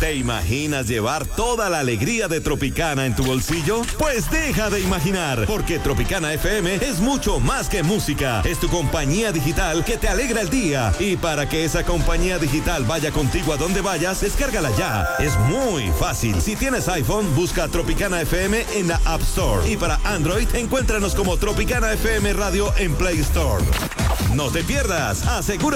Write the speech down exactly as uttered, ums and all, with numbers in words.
¿Te imaginas llevar toda la alegría de Tropicana en tu bolsillo? Pues deja de imaginar, porque Tropicana F M es mucho más que música. Es tu compañía digital que te alegra el día. Y para que esa compañía digital vaya contigo a donde vayas, descárgala ya. Es muy fácil. Si tienes iPhone, busca Tropicana F M en la App Store. Y para Android, encuéntranos como Tropicana F M Radio en Play Store. No te pierdas. Asegura